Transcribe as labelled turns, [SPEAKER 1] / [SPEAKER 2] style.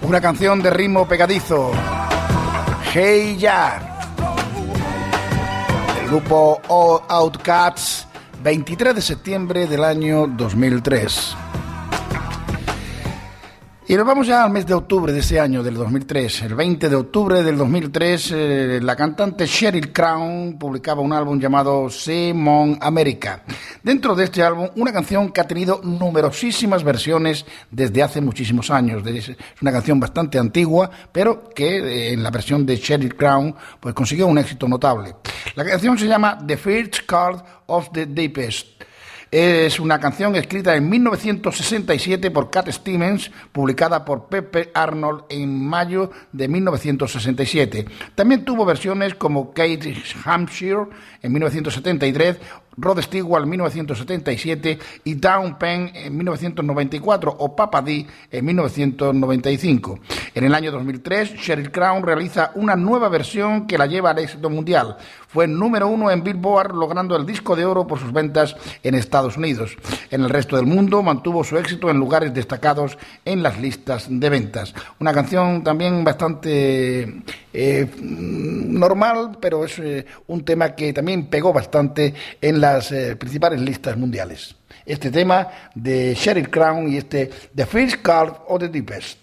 [SPEAKER 1] Una canción de ritmo pegadizo. Hey Ya. El grupo All Out Cats, 23 de septiembre del año 2003. Y nos vamos ya al mes de octubre de ese año, del 2003. El 20 de octubre del 2003, la cantante Sheryl Crow publicaba un álbum llamado Simon America. Dentro de este álbum, una canción que ha tenido numerosísimas versiones desde hace muchísimos años. Es una canción bastante antigua, pero que en la versión de Sheryl Crow pues consiguió un éxito notable. La canción se llama The First Card of the Deepest. Es una canción escrita en 1967 por Cat Stevens, publicada por Pepe Arnold en mayo de 1967. También tuvo versiones como Kate Hampshire en 1973, Rod Stewart en 1977 y Dawn Penn en 1994 o Papa Dee en 1995. En el año 2003, Sheryl Crow realiza una nueva versión que la lleva al éxito mundial. Fue número 1 en Billboard, logrando el disco de oro por sus ventas en Estados Unidos. En el resto del mundo mantuvo su éxito en lugares destacados en las listas de ventas. Una canción también bastante normal, pero es un tema que también pegó bastante en las principales listas mundiales. Este tema de Sheryl Crow y The First Card of the Deepest.